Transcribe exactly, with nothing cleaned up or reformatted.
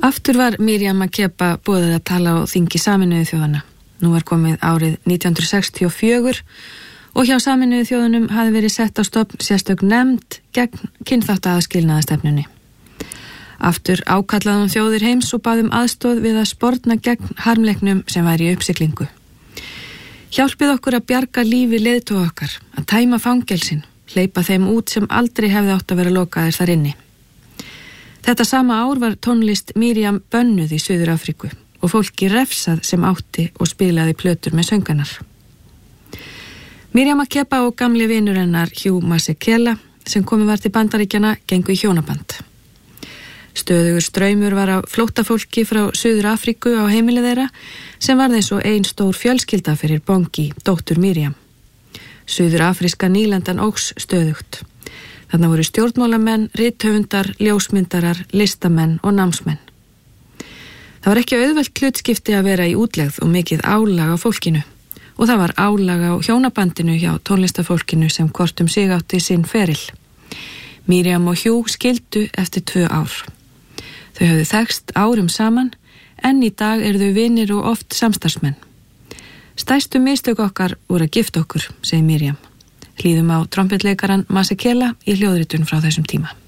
Aftur var Miriam Makeba boðið að tala á þingi Sameinuðu þjóðanna. Nú var komið árið nítján hundruð sextíu og fjögur og hjá Sameinuðu þjóðunum hafði verið sett á stofn sérstök nefnd gegn kynþáttaaðskilnaðarstefnunni. Aftur ákallaðum þjóðir heims og baðum aðstoð við að sporna gegn harmleiknum sem væri í uppsiglingu. Hjálpið okkur að bjarga lífi leiðtoga okkar, að tæma fangelsin, hleypa þeim út sem aldrei hefði átt að vera lokaðir þar inni. Þetta sama ár var tónlist Miriam bönnuð í Suður-Afríku og fólki refsað sem átti og spilaði plötur með sönganar. Miriam Makeba og gamli vinur hennar Hugh Masekela sem komið var til Bandaríkjanna gengu í hjónaband. Stöðugur straumur var á flóttafólki frá Suður-Afríku á heimilið þeirra sem varð eins og ein stór fjölskylda fyrir Bongi, dóttur Miriam. Suður-Afríska nýlendan óx stöðugt. Þarna voru stjórnmálamenn, rithöfundar, ljósmyndarar, listamenn og námsmenn. Það var ekki auðvelt hlutskipti að vera í útlegð og mikið álag á fólkinu og það var álag á hjónabandinu hjá tónlistafólkinu sem hvort um sig átti sinn feril. Miriam og Hugh skildu eftir tvö ár. Þau höfðu þekkst árum saman en í dag eru þau vinir og oft samstarfsmenn. Stærstu mistök okkar voru að gifta okkur, segir Miriam. Hlýðum á trompetleikaran Masekela í hljóðritun frá þessum tíma.